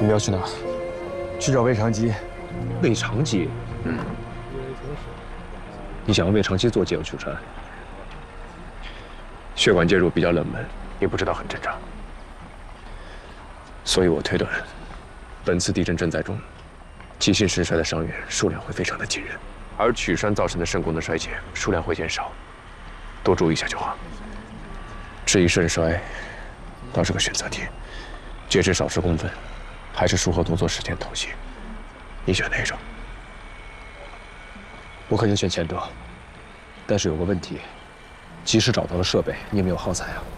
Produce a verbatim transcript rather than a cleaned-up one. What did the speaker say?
们要去哪？去找胃肠肌。 胃肠肌？嗯。你想用胃肠肌做解药取栓？血管介入比较冷门，你不知道很正常。所以我推断，本次地震震灾中，急性肾衰的伤员数量会非常的惊人，而取栓造成的肾功能衰竭数量会减少，多注意一下就好。至于肾衰，倒是个选择题，截肢少十公分，还是术后多做十天透析，你选哪种？我肯定选前者，但是有个问题，即使找到了设备，你也没有耗材啊。